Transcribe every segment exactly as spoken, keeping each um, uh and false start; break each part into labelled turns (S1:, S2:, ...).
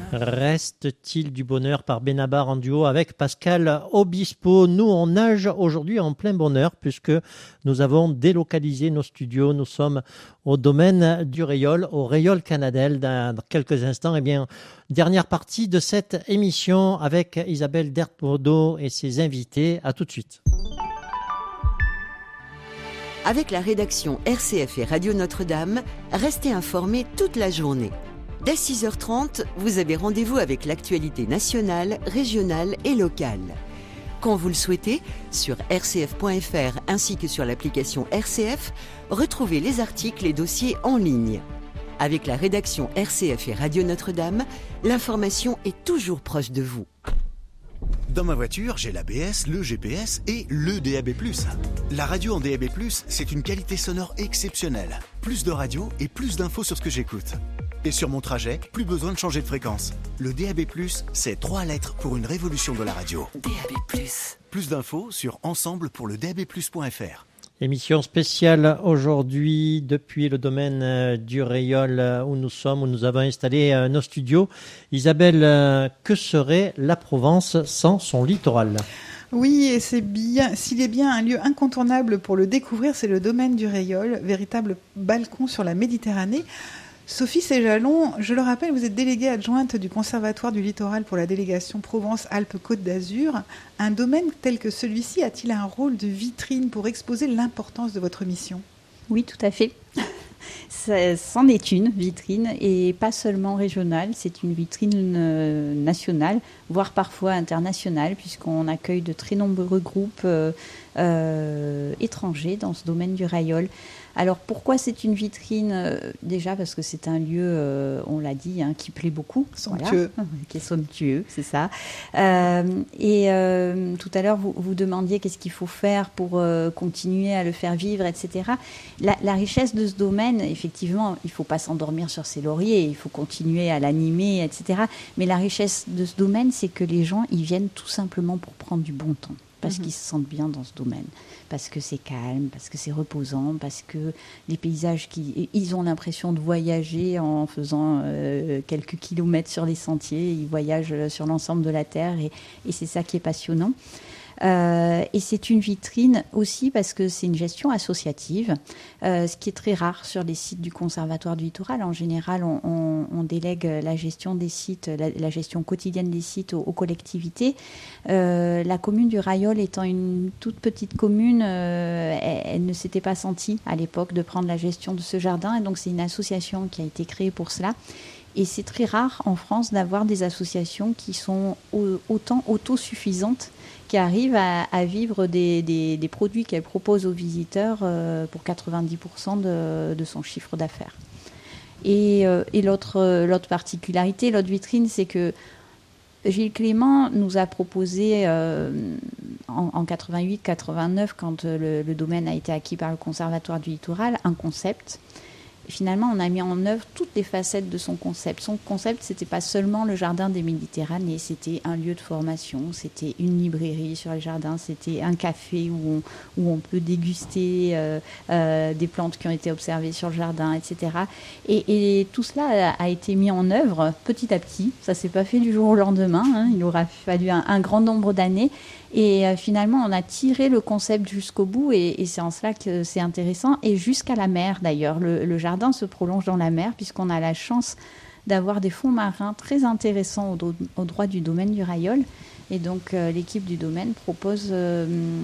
S1: Reste-t-il du bonheur par Benabar en duo avec Pascal Obispo. Nous, on nage aujourd'hui en plein bonheur puisque nous avons délocalisé nos studios. Nous sommes au domaine du Rayol, au Rayol Canadel. Dans quelques instants, eh bien, dernière partie de cette émission avec Isabelle Dertbourdeau et ses invités. À tout de suite.
S2: Avec la rédaction R C F et Radio Notre-Dame, restez informés toute la journée. Dès six heures trente, vous avez rendez-vous avec l'actualité nationale, régionale et locale. Quand vous le souhaitez, sur r c f point f r ainsi que sur l'application R C F, retrouvez les articles et dossiers en ligne. Avec la rédaction R C F et Radio Notre-Dame, l'information est toujours proche de vous.
S3: Dans ma voiture, j'ai l'A B S, le G P S et le D A B plus. La radio en D A B plus, c'est une qualité sonore exceptionnelle. Plus de radio et plus d'infos sur ce que j'écoute. Et sur mon trajet, plus besoin de changer de fréquence. Le D A B plus, c'est trois lettres pour une révolution de la radio.
S2: D A B plus.
S3: Plus d'infos sur ensemble pour le d a b plus point f r.
S1: Émission spéciale aujourd'hui depuis le domaine du Rayol où nous sommes, où nous avons installé nos studios. Isabelle, que serait la Provence sans son littoral ?
S4: Oui, et c'est bien, s'il est bien un lieu incontournable pour le découvrir, c'est le domaine du Rayol, véritable balcon sur la Méditerranée. Sophie Séjalon, je le rappelle, vous êtes déléguée adjointe du Conservatoire du Littoral pour la délégation Provence-Alpes-Côte d'Azur. Un domaine tel que celui-ci a-t-il un rôle de vitrine pour exposer l'importance de votre mission ?
S5: Oui, tout à fait. Ça, c'en est une vitrine et pas seulement régionale, c'est une vitrine euh, nationale, voire parfois internationale, puisqu'on accueille de très nombreux groupes euh, euh, étrangers dans ce domaine du Rayol. Alors pourquoi c'est une vitrine ? euh, Déjà parce que c'est un lieu, euh, on l'a dit, hein, qui plaît beaucoup.
S4: Somptueux.
S5: Voilà, qui est somptueux, c'est ça. Euh, et euh, tout à l'heure, vous, vous demandiez qu'est-ce qu'il faut faire pour euh, continuer à le faire vivre, et cetera. La, la richesse de ce domaine, effectivement, il ne faut pas s'endormir sur ses lauriers, il faut continuer à l'animer, et cetera. Mais la richesse de ce domaine, c'est que les gens, ils viennent tout simplement pour prendre du bon temps. Parce mmh. qu'ils se sentent bien dans ce domaine, parce que c'est calme, parce que c'est reposant, parce que les paysages, qui, ils ont l'impression de voyager en faisant euh, quelques kilomètres sur les sentiers, ils voyagent sur l'ensemble de la Terre et, et c'est ça qui est passionnant. Euh, et c'est une vitrine aussi parce que c'est une gestion associative, euh, ce qui est très rare sur les sites du Conservatoire du Littoral. En général, on, on, on délègue la gestion des sites, la, la gestion quotidienne des sites aux, aux collectivités. Euh, la commune du Rayol étant une toute petite commune, euh, elle, elle ne s'était pas sentie à l'époque de prendre la gestion de ce jardin. Et donc, c'est une association qui a été créée pour cela. Et c'est très rare en France d'avoir des associations qui sont autant autosuffisantes, qui arrivent à, à vivre des, des, des produits qu'elle propose aux visiteurs euh, pour quatre-vingt-dix pour cent de, de son chiffre d'affaires. Et, euh, et l'autre, l'autre particularité, l'autre vitrine, c'est que Gilles Clément nous a proposé euh, en, en quatre-vingt-huit quatre-vingt-neuf, quand le, le domaine a été acquis par le Conservatoire du Littoral, un concept. Et finalement, on a mis en œuvre toutes les facettes de son concept. Son concept, c'était pas seulement le jardin des Méditerranées, c'était un lieu de formation, c'était une librairie sur les jardins, c'était un café où on, où on peut déguster euh, euh, des plantes qui ont été observées sur le jardin, et cetera. Et, et tout cela a, a été mis en œuvre petit à petit. Ça s'est pas fait du jour au lendemain, hein. Il aura fallu un, un grand nombre d'années. Et euh, finalement, on a tiré le concept jusqu'au bout et, et c'est en cela que c'est intéressant. Et jusqu'à la mer, d'ailleurs. Le, le jardin se prolonge dans la mer puisqu'on a la chance d'avoir des fonds marins très intéressants au, do, au droit du domaine du Rayol. Et donc, euh, l'équipe du domaine propose euh,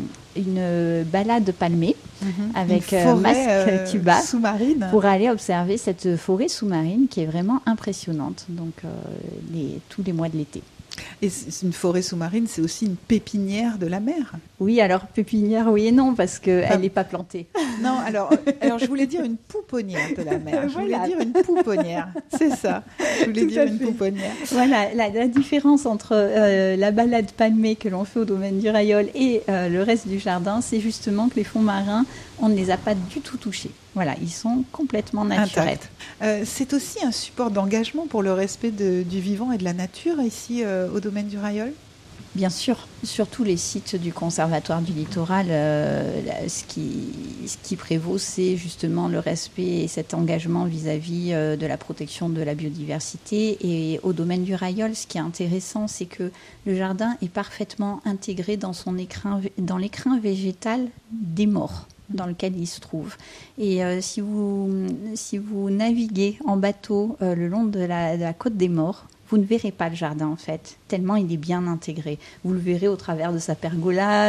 S5: une balade palmée mmh. avec euh, masque euh, tuba
S4: sous-marine
S5: pour aller observer cette forêt sous-marine qui est vraiment impressionnante. Donc, euh, les, tous les mois de l'été.
S4: Et c'est une forêt sous-marine, c'est aussi une pépinière de la mer.
S5: Oui, alors pépinière, oui et non, parce qu'elle
S4: ah.
S5: n'est pas plantée.
S4: Non, alors, alors je voulais dire une pouponnière de la mer. Je
S5: voilà.
S4: voulais dire une pouponnière, c'est ça. Je voulais
S5: Tout
S4: dire
S5: à
S4: une
S5: fait.
S4: pouponnière.
S5: Voilà, la, la différence entre euh, la balade palmée que l'on fait au domaine du Rayol et euh, le reste du jardin, c'est justement que les fonds marins, on ne les a pas du tout touchés. Voilà, ils sont complètement naturels.
S4: Euh, c'est aussi un support d'engagement pour le respect de, du vivant et de la nature ici euh, au domaine du Rayol ?
S5: Bien sûr, sur tous les sites du Conservatoire du littoral, euh, ce, qui, ce qui prévaut, c'est justement le respect et cet engagement vis-à-vis euh, de la protection de la biodiversité. Et au domaine du Railleul, ce qui est intéressant, c'est que le jardin est parfaitement intégré dans, son écrin, dans l'écrin végétal des morts dans lequel il se trouve. Et euh, si, vous, si vous naviguez en bateau euh, le long de la, de la côte des Morts, vous ne verrez pas le jardin en fait, tellement il est bien intégré. Vous le verrez au travers de sa pergola,